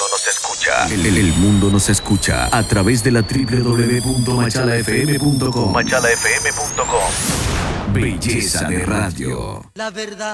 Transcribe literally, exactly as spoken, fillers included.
nos escucha. El, el- el mundo nos escucha a través de la doble u doble u doble u punto machala f m punto com. machala f m punto com. Belleza de radio. La verdad